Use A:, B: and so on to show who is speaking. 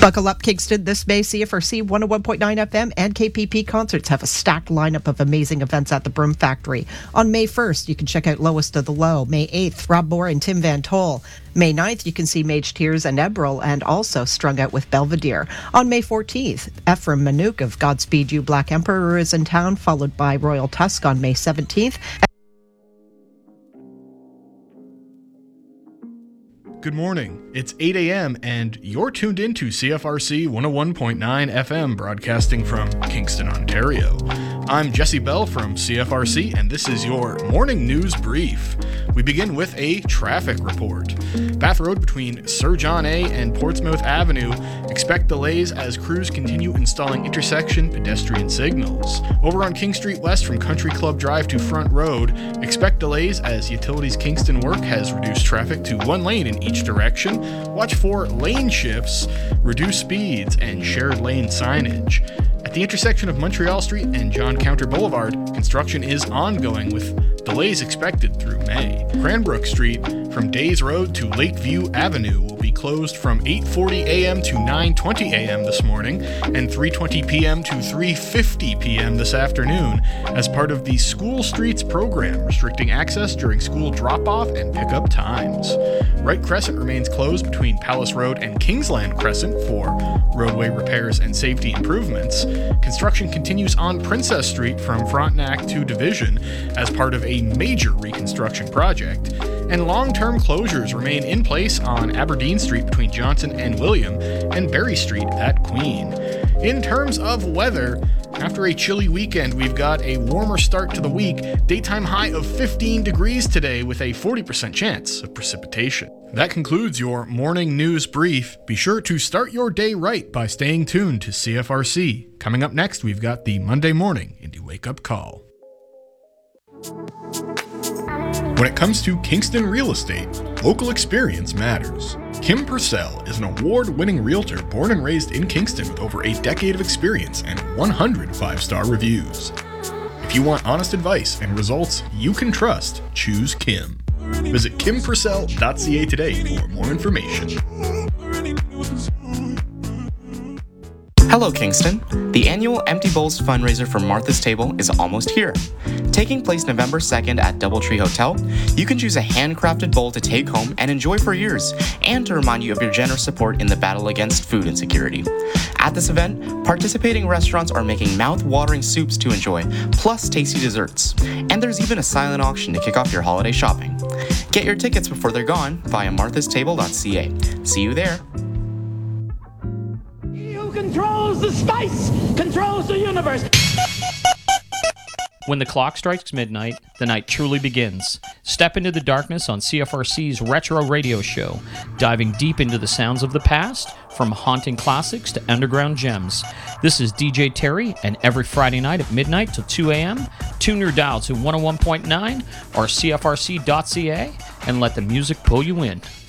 A: Buckle up, Kingston. This May, CFRC 101.9 FM and KPP Concerts have a stacked lineup of amazing events at the Broom Factory. On May 1st, you can check out Lowest of the Low. May 8th, Rob Moore and Tim Van Toll. May 9th, you can see Mage Tears and Ebril, and also Strung Out with Belvedere. On May 14th, Ephraim Manouk of Godspeed You Black Emperor is in town, followed by Royal Tusk on May 17th.
B: Good morning. It's 8 a.m. and you're tuned into CFRC 101.9 FM, broadcasting from Kingston, Ontario. I'm Jesse Bell from CFRC, and this is your morning news brief. We begin with a traffic report. Bath Road between Sir John A. and Portsmouth Avenue. Expect delays as crews continue installing intersection pedestrian signals. Over on King Street West from Country Club Drive to Front Road. Expect delays as Utilities Kingston work has reduced traffic to one lane in each direction. Watch for lane shifts, reduced speeds, and shared lane signage. At the intersection of Montreal Street and John Counter Boulevard, construction is ongoing with delays expected through May. Cranbrook Street from Days Road to Lakeview Avenue will be closed from 8:40 a.m. to 9:20 a.m. this morning and 3:20 p.m. to 3:50 p.m. this afternoon as part of the School Streets program, restricting access during school drop-off and pickup times. Wright Crescent remains closed between Palace Road and Kingsland Crescent for roadway repairs and safety improvements. Construction continues on Princess Street from Frontenac to Division as part of a major reconstruction project. And long-term closures remain in place on Aberdeen Street between Johnson and William and Berry Street at Queen. In terms of weather, after a chilly weekend, we've got a warmer start to the week, daytime high of 15 degrees today with a 40% chance of precipitation. That concludes your morning news brief. Be sure to start your day right by staying tuned to CFRC. Coming up next, we've got the Monday Morning Indie Wake Up Call. When it comes to Kingston real estate, local experience matters. Kim Purcell is an award-winning realtor born and raised in Kingston with over a decade of experience and 100 5-star reviews. If you want honest advice and results you can trust, choose Kim. Visit kimpurcell.ca today for more information.
C: Hello, Kingston. The annual Empty Bowls fundraiser for Martha's Table is almost here. Taking place November 2nd at Doubletree Hotel, you can choose a handcrafted bowl to take home and enjoy for years, and to remind you of your generous support in the battle against food insecurity. At this event, participating restaurants are making mouth-watering soups to enjoy, plus tasty desserts. And there's even a silent auction to kick off your holiday shopping. Get your tickets before they're gone via marthastable.ca. See you there.
D: Controls the spice, controls the universe.
E: When the clock strikes midnight, the night truly begins. Step into the darkness on CFRC's Retro Radio Show, diving deep into the sounds of the past, from haunting classics to underground gems. This is DJ Terry, and every Friday night at midnight till 2 a.m., tune your dial to 101.9 or CFRC.ca and let the music pull you in.